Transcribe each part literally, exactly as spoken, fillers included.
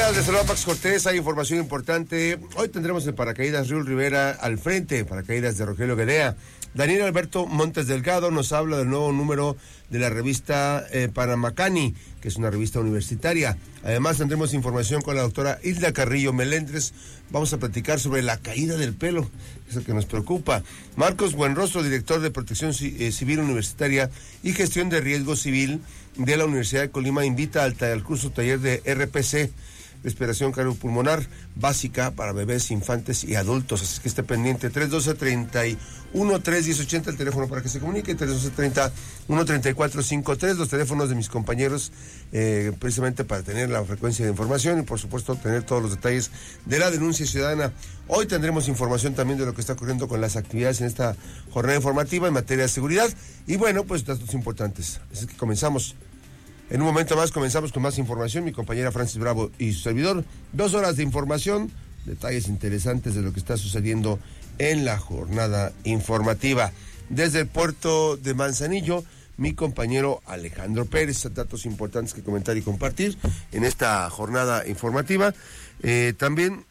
días, les saluda Pax Cortés. Hay información importante. Hoy tendremos el paracaídas Riul Rivera al frente, paracaídas de Rogelio Guedea. Daniel Alberto Montes Delgado nos habla del nuevo número de la revista eh, Panamacani, que es una revista universitaria. Además tendremos información con la doctora Hilda Carrillo Melendres. Vamos a platicar sobre la caída del pelo, eso que nos preocupa. Marcos Buenrostro, director de Protección Civil Universitaria y Gestión de Riesgo Civil de la Universidad de Colima, invita al, al curso taller de R P C, respiración cardiopulmonar básica para bebés, infantes y adultos. Así que esté pendiente. tres uno dos, treinta y uno, tres, diez, ochenta, el teléfono para que se comunique. tres uno dos, treinta y uno, treinta y cuatro, cincuenta y tres, los teléfonos de mis compañeros, eh, precisamente para tener la frecuencia de información y, por supuesto, tener todos los detalles de la denuncia ciudadana. Hoy tendremos información también de lo que está ocurriendo con las actividades en esta jornada informativa en materia de seguridad. Y, bueno, pues datos importantes. Así que comenzamos. En un momento más comenzamos con más información. Mi compañera Francis Bravo y su servidor. Dos horas de información, detalles interesantes de lo que está sucediendo en la jornada informativa. Desde el puerto de Manzanillo, mi compañero Alejandro Pérez. Datos importantes que comentar y compartir en esta jornada informativa. Eh, también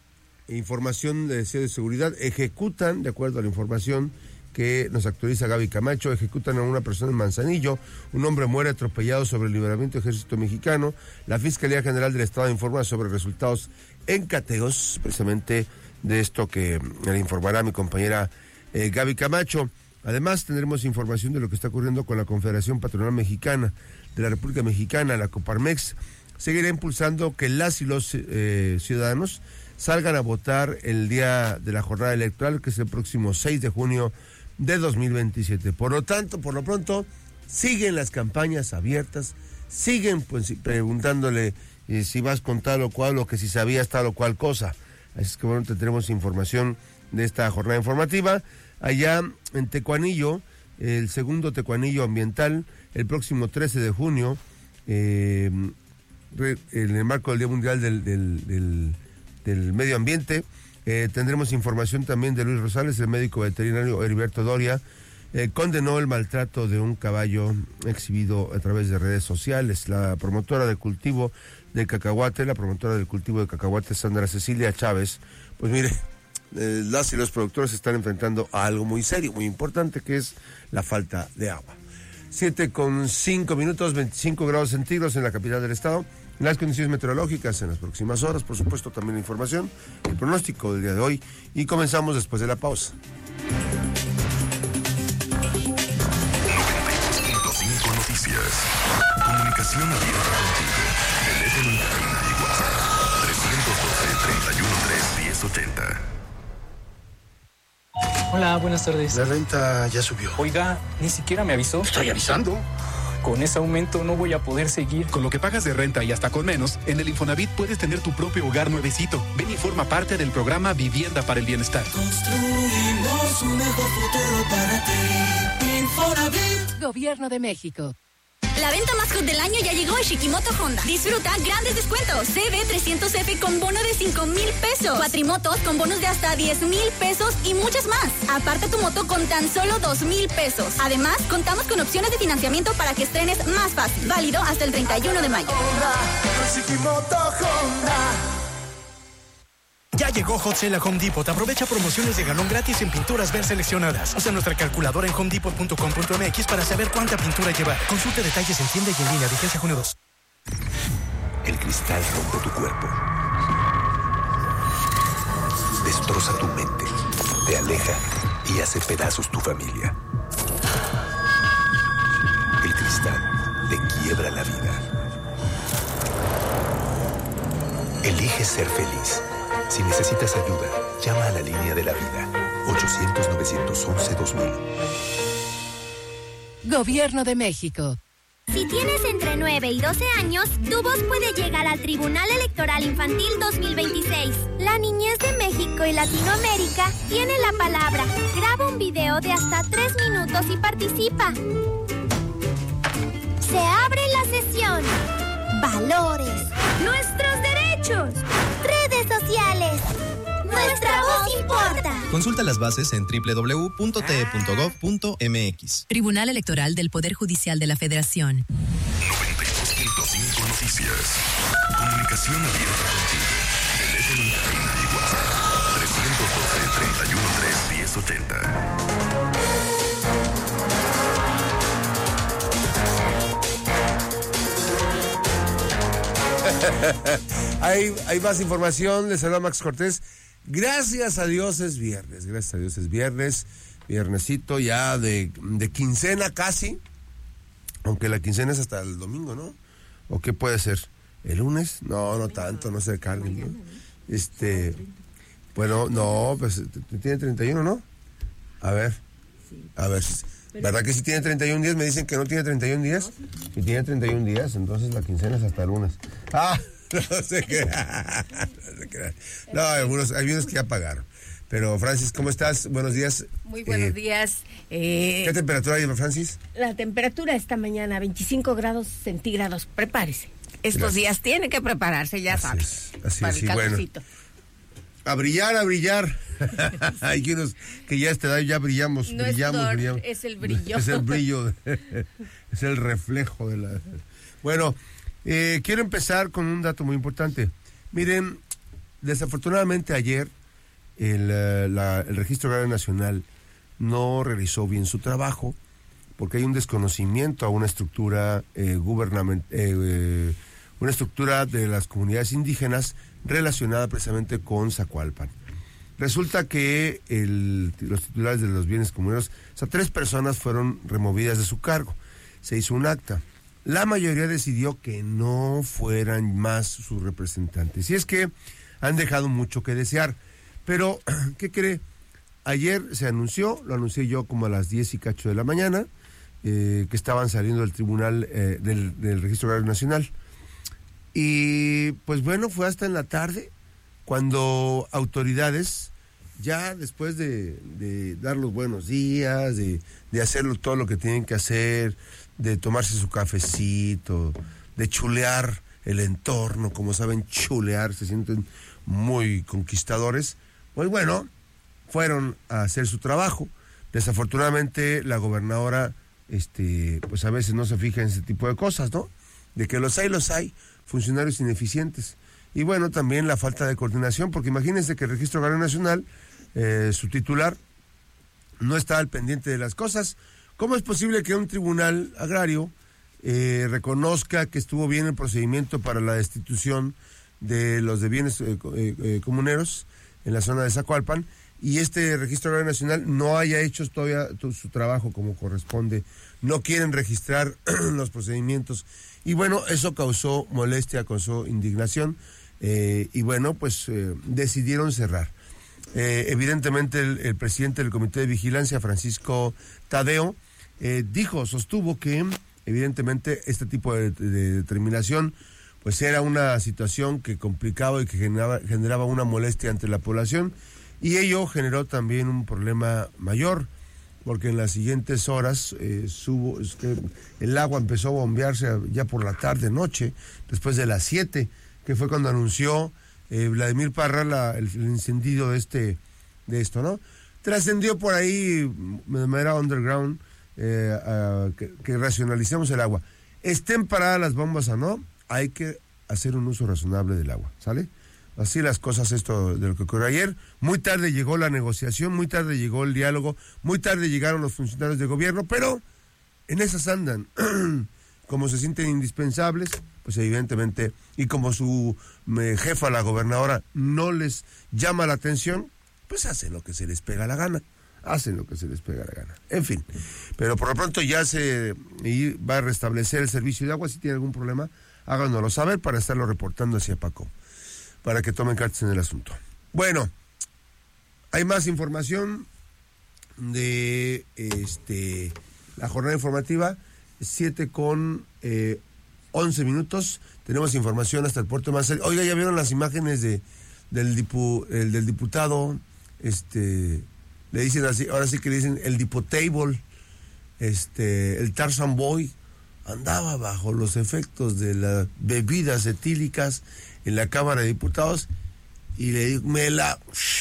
información de de seguridad. Ejecutan, de acuerdo a la información que nos actualiza Gaby Camacho, ejecutan a una persona en Manzanillo, un hombre muere atropellado sobre el libramiento del Ejército Mexicano. La Fiscalía General del Estado informa sobre resultados en cateos, precisamente de esto que le informará mi compañera eh, Gaby Camacho. Además tendremos información de lo que está ocurriendo con la Confederación Patronal Mexicana de la República Mexicana, la Coparmex. Seguirá impulsando que las y los eh, ciudadanos salgan a votar el día de la jornada electoral, que es el próximo seis de junio de dos mil veintisiete. Por lo tanto, por lo pronto, siguen las campañas abiertas, siguen pues preguntándole eh, si vas con tal o cual, o que si sabías tal o cual cosa. Así es que bueno, tendremos información de esta jornada informativa. Allá en Tecuanillo, el segundo Tecuanillo ambiental, el próximo trece de junio, eh, en el marco del Día Mundial del, del, del, del Medio Ambiente. Eh, tendremos información también de Luis Rosales, el médico veterinario Heriberto Doria, eh, condenó el maltrato de un caballo exhibido a través de redes sociales. La promotora del cultivo de cacahuate, la promotora del cultivo de cacahuate, Sandra Cecilia Chávez, pues mire, eh, las y los productores se están enfrentando a algo muy serio, muy importante, que es la falta de agua. Siete con cinco minutos, veinticinco grados centígrados en la capital del estado. Las condiciones meteorológicas en las próximas horas, por supuesto, también la información, el pronóstico del día de hoy, y comenzamos después de la pausa. noventa y dos punto cinco Noticias. Comunicación abierta contigo. Teléfono en cabina y WhatsApp. tres uno dos, treinta y uno, tres, diez, ochenta. Hola, buenas tardes. La renta ya subió. Oiga, ni siquiera me avisó. Estoy avisando. Con ese aumento no voy a poder seguir. Con lo que pagas de renta y hasta con menos, en el Infonavit puedes tener tu propio hogar nuevecito. Ven y forma parte del programa Vivienda para el Bienestar. Construimos un mejor futuro para ti. Infonavit. Gobierno de México. La venta más hot del año ya llegó a Shikimoto Honda. Disfruta grandes descuentos. C B trescientos F con bono de cinco mil pesos. Cuatrimotos con bonos de hasta diez mil pesos y muchas más. Aparta tu moto con tan solo dos mil pesos. Además, contamos con opciones de financiamiento para que estrenes más fácil. Válido hasta el treinta y uno de mayo. Honda, Shikimoto Honda. Ya llegó Hot Sale a Home Depot. Aprovecha promociones de galón gratis en pinturas ver seleccionadas. Usa nuestra calculadora en home depot punto com punto m x para saber cuánta pintura llevar. Consulta detalles en tienda y en línea. Vigencia junio dos. El cristal rompe tu cuerpo. Destroza tu mente. Te aleja y hace pedazos tu familia. El cristal te quiebra la vida. Elige ser feliz. Si necesitas ayuda, llama a la línea de la vida. ochocientos, novecientos once, dos mil. Gobierno de México. Si tienes entre nueve y doce años, tu voz puede llegar al Tribunal Electoral Infantil dos mil veintiséis. La niñez de México y Latinoamérica tiene la palabra. Graba un video de hasta tres minutos y participa. Se abre la sesión. Valores. Nuestros derechos. Redes sociales. Nuestra voz importa. Consulta las bases en doble u doble u doble u punto t e punto gov punto m x. Tribunal Electoral del Poder Judicial de la Federación. noventa y dos punto cinco Noticias. Comunicación abierta contigo. Teléfono en cabina y WhatsApp. trescientos doce, treinta y uno, tres, diez ochenta. hay, hay más información, les saluda Max Cortés. Gracias a Dios es viernes, gracias a Dios es viernes, viernesito ya de, de quincena casi, aunque la quincena es hasta el domingo, ¿no? ¿O qué puede ser? ¿El lunes? No, no tanto, no se carguen, ¿no? Este, bueno, no, pues tiene treinta y uno, ¿no? A ver, a ver, ¿verdad que sí tiene treinta y un días? Me dicen que no tiene treinta y un días. Si tiene treinta y un días, entonces la quincena es hasta el lunes. Ah, no sé qué. No sé qué. No, hay algunos, hay unos que ya pagaron. Pero, Francis, ¿cómo estás? Buenos días. Muy buenos eh, días. Eh, ¿Qué temperatura hay, Francis? La temperatura esta mañana, veinticinco grados centígrados. Prepárese. Estos Gracias. días tiene que prepararse, ya así sabes. Es, así es, sí, bueno. A brillar, a brillar. Hay unos que ya a esta edad ya brillamos, no brillamos, es, brillamos. Es el brillo. Es el brillo, es el reflejo de la... Bueno, eh, quiero empezar con un dato muy importante. Miren, desafortunadamente ayer el, la, el Registro Agrario Nacional no realizó bien su trabajo porque hay un desconocimiento a una estructura eh, gubernamental, eh, eh, una estructura de las comunidades indígenas relacionada precisamente con Zacualpan. Resulta que el, los titulares de los bienes comuneros, o sea, tres personas fueron removidas de su cargo. Se hizo un acta. La mayoría decidió que no fueran más sus representantes. Y es que han dejado mucho que desear. Pero, ¿qué cree? Ayer se anunció, lo anuncié yo como a las diez y cacho de la mañana, eh, que estaban saliendo del tribunal eh, del, del Registro Agrario Nacional. Y pues bueno, fue hasta en la tarde cuando autoridades, ya después de, de dar los buenos días, de, de hacer todo lo que tienen que hacer, de tomarse su cafecito, de chulear el entorno, como saben chulear, se sienten muy conquistadores, pues bueno, fueron a hacer su trabajo. Desafortunadamente la gobernadora, este, pues a veces no se fija en ese tipo de cosas, ¿no? De que los hay, los hay, funcionarios ineficientes. Y bueno, también la falta de coordinación, porque imagínense que el Registro Agrario Nacional, eh, su titular, no está al pendiente de las cosas. ¿Cómo es posible que un tribunal agrario eh, reconozca que estuvo bien el procedimiento para la destitución de los de bienes eh, eh, comuneros en la zona de Zacualpan y este Registro Agrario Nacional no haya hecho todavía todo su trabajo como corresponde? No quieren registrar los procedimientos. Y bueno, eso causó molestia, causó indignación, eh, y bueno, pues eh, decidieron cerrar. Eh, evidentemente el, el presidente del Comité de Vigilancia, Francisco Tadeo, eh, dijo, sostuvo que evidentemente este tipo de, de determinación pues era una situación que complicaba y que generaba, generaba una molestia entre la población, y ello generó también un problema mayor, porque en las siguientes horas eh, subo, es que el agua empezó a bombearse ya por la tarde, noche, después de las siete, que fue cuando anunció eh, Vladimir Parra la, el, el incendio de este de esto, ¿no? Trascendió por ahí de manera underground eh, a, que, que racionalicemos el agua. Estén paradas las bombas o no, hay que hacer un uso razonable del agua, ¿sale? Así las cosas, esto de lo que ocurrió ayer. Muy tarde llegó la negociación, muy tarde llegó el diálogo, muy tarde llegaron los funcionarios de gobierno, pero en esas andan. Como se sienten indispensables, pues evidentemente, y como su me, jefa, la gobernadora, no les llama la atención, pues hacen lo que se les pega la gana. Hacen lo que se les pega la gana. En fin, pero por lo pronto ya se y va a restablecer el servicio de agua. Si tiene algún problema, háganoslo saber para estarlo reportando hacia Paco, para que tomen cartas en el asunto. Bueno, hay más información de este la jornada informativa, siete con eh, once minutos. Tenemos información hasta el puerto más cerca. Oiga, ¿ya vieron las imágenes de del, dipu, el, del diputado? Este, le dicen así, ahora sí que le dicen el diputable, este, el Tarzan Boy, andaba bajo los efectos de las bebidas etílicas en la Cámara de Diputados y le dijo, me la...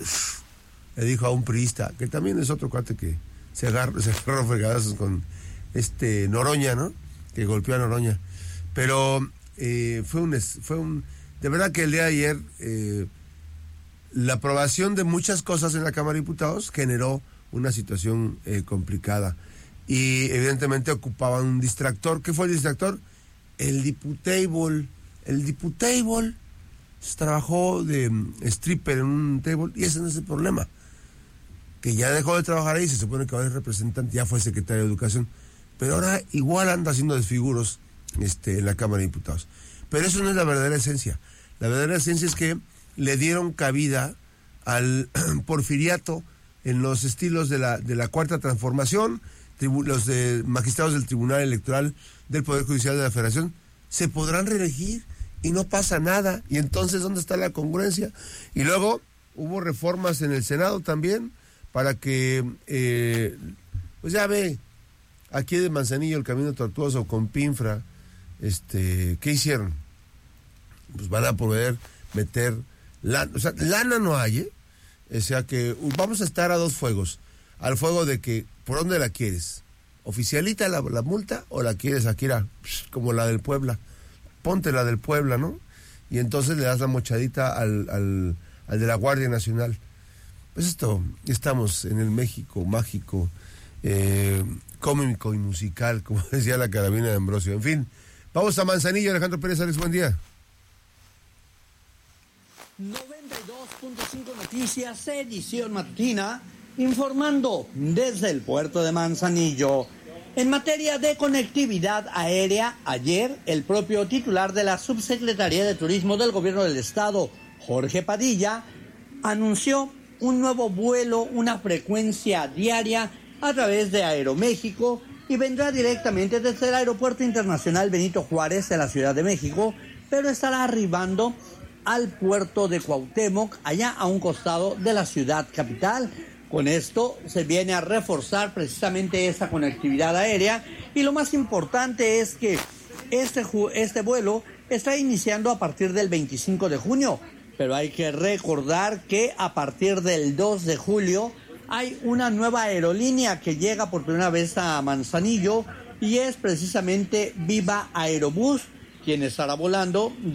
le dijo a un priista, que también es otro cuate que se agarró, se agarró fregadazos con este Noroña, ¿no? Que golpeó a Noroña. Pero eh, fue un, fue un, de verdad que el día de ayer, eh, la aprobación de muchas cosas en la Cámara de Diputados generó una situación eh, complicada. Y evidentemente ocupaban un distractor. ¿Qué fue el distractor? El diputable. El diputable se trabajó de um, stripper en un table y ese no es el problema. Que ya dejó de trabajar ahí, se supone que ahora es representante, ya fue secretario de Educación. Pero ahora igual anda haciendo desfiguros este, en la Cámara de Diputados. Pero eso no es la verdadera esencia. La verdadera esencia es que le dieron cabida al porfiriato en los estilos de la, de la Cuarta Transformación. Tribu, los de magistrados del Tribunal Electoral del Poder Judicial de la Federación se podrán reelegir y no pasa nada. Y entonces, ¿dónde está la congruencia? Y luego hubo reformas en el Senado también para que, eh, pues ya ve, aquí de Manzanillo, el Camino Tortuoso con Pinfra, este, ¿qué hicieron? Pues van a poder meter lana, o sea, lana no hay, ¿eh? O sea que vamos a estar a dos fuegos. Al fuego de que, ¿por dónde la quieres? ¿Oficialita la, la multa o la quieres aquí, como la del Puebla? Ponte la del Puebla, ¿no? Y entonces le das la mochadita al, al, al de la Guardia Nacional. Pues esto, estamos en el México mágico, eh, cómico y musical, como decía la carabina de Ambrosio. En fin, vamos a Manzanillo. Alejandro Pérez, Alex, buen día. noventa y dos punto cinco Noticias, edición matutina, informando desde el puerto de Manzanillo. En materia de conectividad aérea, ayer el propio titular de la Subsecretaría de Turismo del Gobierno del Estado, Jorge Padilla, anunció un nuevo vuelo, una frecuencia diaria a través de Aeroméxico y vendrá directamente desde el Aeropuerto Internacional Benito Juárez de la Ciudad de México, pero estará arribando al puerto de Cuauhtémoc, allá a un costado de la ciudad capital. Con esto se viene a reforzar precisamente esa conectividad aérea y lo más importante es que este, este vuelo está iniciando a partir del veinticinco de junio, pero hay que recordar que a partir del dos de julio hay una nueva aerolínea que llega por primera vez a Manzanillo y es precisamente Viva Aerobús, quien estará volando de